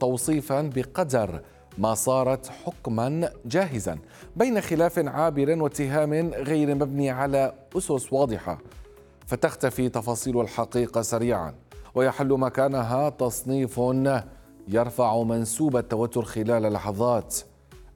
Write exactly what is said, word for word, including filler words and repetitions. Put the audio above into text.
توصيفا بقدر ما صارت حكما جاهزا بين خلاف عابر واتهام غير مبني على أسس واضحة، فتختفي تفاصيل الحقيقة سريعا ويحل مكانها تصنيف يرفع منسوب التوتر خلال لحظات.